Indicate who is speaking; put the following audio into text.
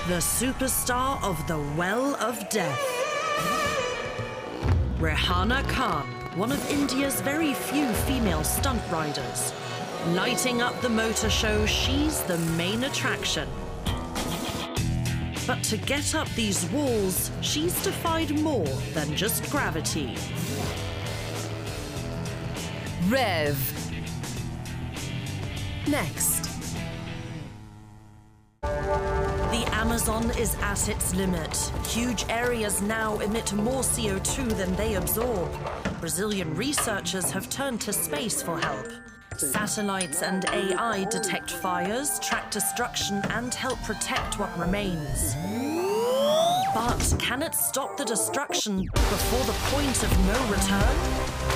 Speaker 1: The superstar of the Well of Death. Rehana Khan, one of India's very few female stunt riders. Lighting up the motor show, she's the main attraction. But to get up these walls, she's defied more than just gravity.
Speaker 2: Rev. Next.
Speaker 1: The Amazon is at its limit. Huge areas now emit more CO2 than they absorb. Brazilian researchers have turned to space for help. Satellites and AI detect fires, track destruction, and help protect what remains. But can it stop the destruction before the point of no return?